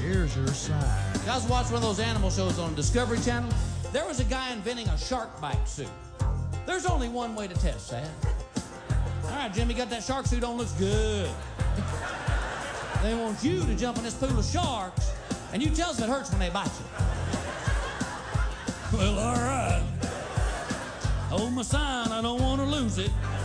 Here's your sign. I was watching one of those animal shows on Discovery Channel. There was a guy inventing a shark bite suit. There's only one way to test that. All right, Jimmy, got that shark suit on, looks good. They want you to jump in this pool of sharks, and you tell us if it hurts when they bite you. Well, all right. Hold my sign, I don't want to lose it.